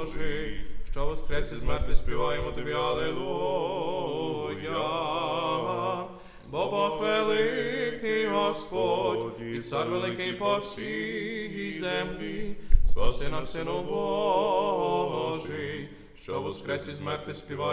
Божий, що воскрес із мертвих, співаємо тобі, алілуя. Бо Бог великий Господь, і цар великий по всій землі, спаси нас, Сину Божий, що воскрес із мертвих, співаємо